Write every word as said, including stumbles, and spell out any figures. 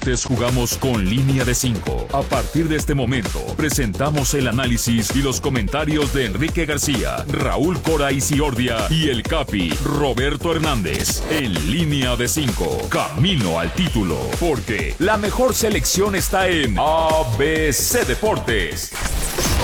Deportes jugamos con línea de cinco. A partir de este momento, presentamos el análisis y los comentarios de Enrique García, Raúl Cora Isiordia y el Capi, Roberto Hernández. En línea de cinco, camino al título, porque la mejor selección está en A B C Deportes.